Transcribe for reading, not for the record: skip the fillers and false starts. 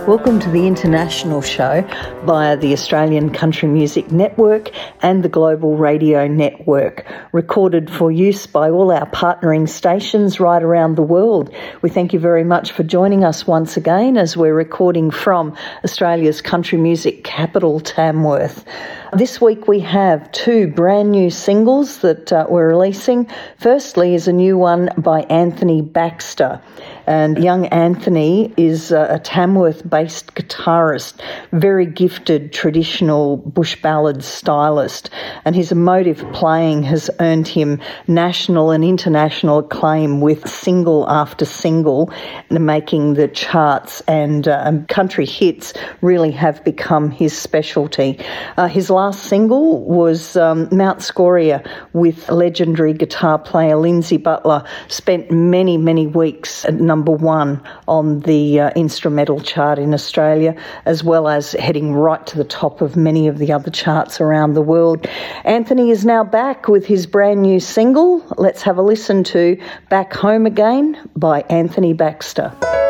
Welcome to the International Show via the Australian Country Music Network and the Global Radio Network, recorded for use by all our partnering stations right around the world. We thank you very much for joining us once again as we're recording from Australia's country music capital, Tamworth. This week we have two brand new singles that we're releasing. Firstly is a new one by Anthony Baxter. And young Anthony is a Tamworth-based guitarist, very gifted traditional bush ballad stylist, and his emotive playing has earned him national and international acclaim with single after single, making the charts, and country hits really have become his specialty. His last single was Mount Scoria with legendary guitar player Lindsay Butler, spent many, many weeks at number one on the instrumental chart in Australia, as well as heading right to the top of many of the other charts around the world. Anthony is now back with his brand new single. Let's have a listen to Back Home Again by Anthony Baxter.